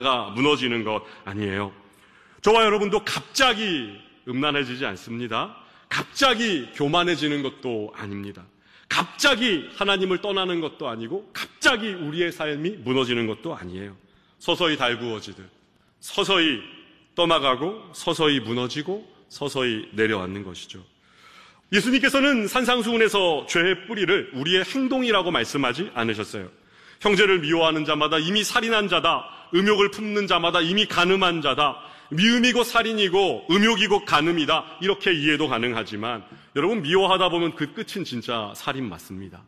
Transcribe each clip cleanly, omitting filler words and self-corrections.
무너지는 것 아니에요. 저와 여러분도 갑자기 음란해지지 않습니다. 갑자기 교만해지는 것도 아닙니다. 갑자기 하나님을 떠나는 것도 아니고 갑자기 우리의 삶이 무너지는 것도 아니에요. 서서히 달구어지듯 서서히 떠나가고 서서히 무너지고 서서히 내려앉는 것이죠. 예수님께서는 산상수훈에서 죄의 뿌리를 우리의 행동이라고 말씀하지 않으셨어요. 형제를 미워하는 자마다 이미 살인한 자다. 음욕을 품는 자마다 이미 간음한 자다. 미움이고 살인이고 음욕이고 간음이다. 이렇게 이해도 가능하지만 여러분, 미워하다 보면 그 끝은 진짜 살인 맞습니다.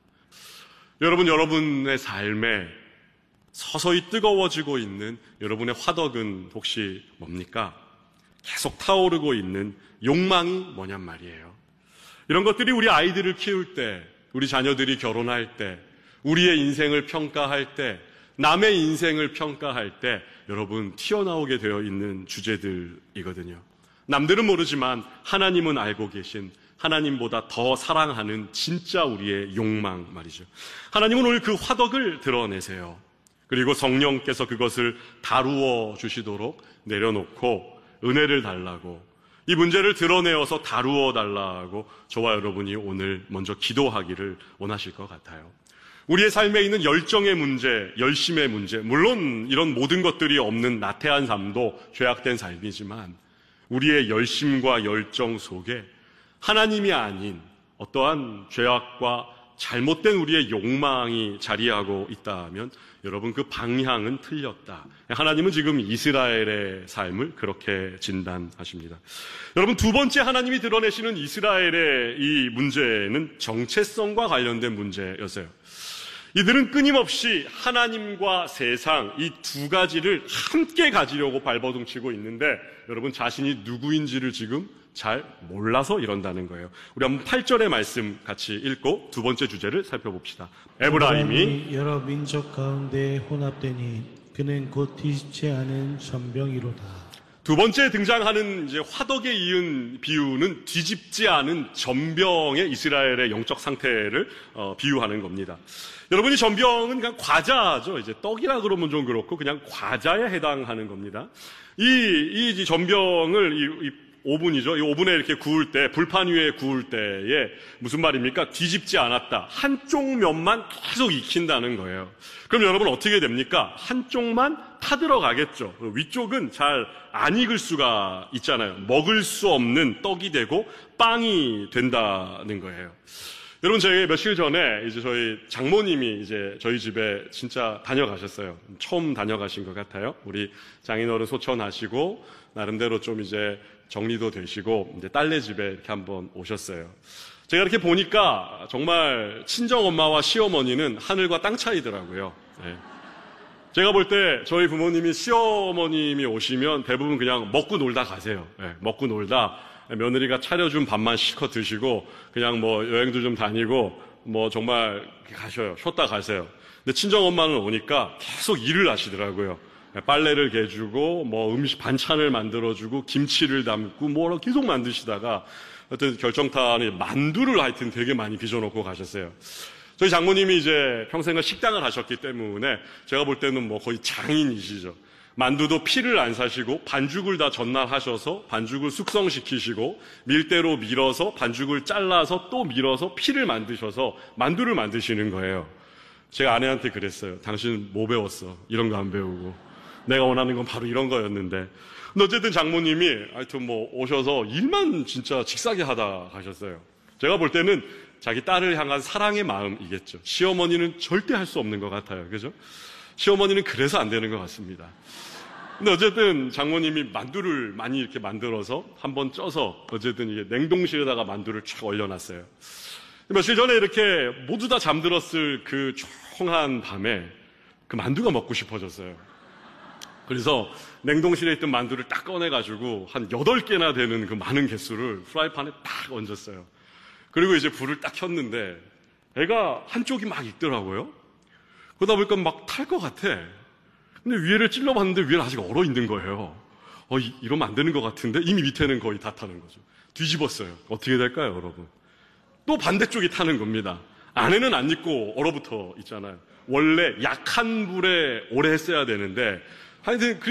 여러분의 삶에 서서히 뜨거워지고 있는 여러분의 화덕은 혹시 뭡니까? 계속 타오르고 있는 욕망이 뭐냔 말이에요. 이런 것들이 우리 아이들을 키울 때, 우리 자녀들이 결혼할 때, 우리의 인생을 평가할 때, 남의 인생을 평가할 때 여러분 튀어나오게 되어 있는 주제들이거든요. 남들은 모르지만 하나님은 알고 계신, 하나님보다 더 사랑하는 진짜 우리의 욕망 말이죠. 하나님은 오늘 그 화덕을 드러내세요. 그리고 성령께서 그것을 다루어 주시도록 내려놓고 은혜를 달라고, 이 문제를 드러내어서 다루어 달라고 저와 여러분이 오늘 먼저 기도하기를 원하실 것 같아요. 우리의 삶에 있는 열정의 문제, 열심의 문제, 물론 이런 모든 것들이 없는 나태한 삶도 죄악된 삶이지만 우리의 열심과 열정 속에 하나님이 아닌 어떠한 죄악과 잘못된 우리의 욕망이 자리하고 있다면 여러분, 그 방향은 틀렸다. 하나님은 지금 이스라엘의 삶을 그렇게 진단하십니다. 여러분, 두 번째 하나님이 드러내시는 이스라엘의 이 문제는 정체성과 관련된 문제였어요. 이들은 끊임없이 하나님과 세상, 이 두 가지를 함께 가지려고 발버둥치고 있는데 여러분, 자신이 누구인지를 지금 잘 몰라서 이런다는 거예요. 우리 한번 8절의 말씀 같이 읽고 두 번째 주제를 살펴봅시다. 에브라임이 여러 민족 가운데 혼합되니 그는 곧 뒤집지 않은 전병이로다. 두 번째 등장하는 이제 화덕에 이은 비유는 뒤집지 않은 전병의 이스라엘의 영적 상태를 비유하는 겁니다. 여러분이 전병은 그냥 과자죠. 이제 떡이라 그러면 좀 그렇고 그냥 과자에 해당하는 겁니다. 이 전병을 이 오븐이죠. 이 오븐에 이렇게 구울 때, 불판 위에 구울 때에 무슨 말입니까? 뒤집지 않았다. 한쪽 면만 계속 익힌다는 거예요. 그럼 여러분 어떻게 됩니까? 한쪽만 타들어가겠죠. 위쪽은 잘 안 익을 수가 있잖아요. 먹을 수 없는 떡이 되고 빵이 된다는 거예요. 여러분, 저희 며칠 전에 이제 저희 장모님이 이제 저희 집에 진짜 다녀가셨어요. 처음 다녀가신 것 같아요. 우리 장인어른 소천하시고 나름대로 좀 이제 정리도 되시고 이제 딸네 집에 이렇게 한번 오셨어요. 제가 이렇게 보니까 정말 친정 엄마와 시어머니는 하늘과 땅 차이더라고요. 네. 제가 볼 때 저희 부모님이 시어머님이 오시면 대부분 그냥 먹고 놀다 가세요. 네. 먹고 놀다 며느리가 차려준 밥만 실컷 드시고 그냥 뭐 여행도 좀 다니고 뭐 정말 가셔요. 쉬었다 가세요. 근데 친정 엄마는 오니까 계속 일을 하시더라고요. 빨래를 개주고 뭐 음식 반찬을 만들어주고 김치를 담고 뭐라 계속 만드시다가 하여튼 결정타는 만두를 하여튼 되게 많이 빚어놓고 가셨어요. 저희 장모님이 이제 평생을 식당을 하셨기 때문에 제가 볼 때는 뭐 거의 장인이시죠. 만두도 피를 안 사시고 반죽을 다 전날 하셔서 반죽을 숙성시키시고 밀대로 밀어서 반죽을 잘라서 또 밀어서 피를 만드셔서 만두를 만드시는 거예요. 제가 아내한테 그랬어요. 당신 뭐 배웠어? 이런 거 안 배우고. 내가 원하는 건 바로 이런 거였는데. 근데 어쨌든 장모님이 하여튼 뭐 오셔서 일만 진짜 직사게 하다 가셨어요. 제가 볼 때는 자기 딸을 향한 사랑의 마음이겠죠. 시어머니는 절대 할 수 없는 것 같아요. 그죠? 시어머니는 그래서 안 되는 것 같습니다. 근데 어쨌든 장모님이 만두를 많이 이렇게 만들어서 한번 쪄서 어쨌든 이게 냉동실에다가 만두를 쫙 얼려놨어요. 며칠 전에 이렇게 모두 다 잠들었을 그 조용한 밤에 그 만두가 먹고 싶어졌어요. 그래서 냉동실에 있던 만두를 딱 꺼내가지고 한 8개나 되는 그 많은 개수를 프라이팬에 딱 얹었어요. 그리고 이제 불을 딱 켰는데 애가 한쪽이 막 익더라고요. 그러다 보니까 막 탈 것 같아. 근데 위에를 찔러봤는데 위에는 아직 얼어 있는 거예요. 이러면 안 되는 것 같은데 이미 밑에는 거의 다 타는 거죠. 뒤집었어요. 어떻게 될까요, 여러분? 또 반대쪽이 타는 겁니다. 안에는 안 익고 얼어붙어 있잖아요. 원래 약한 불에 오래 했어야 되는데 하여튼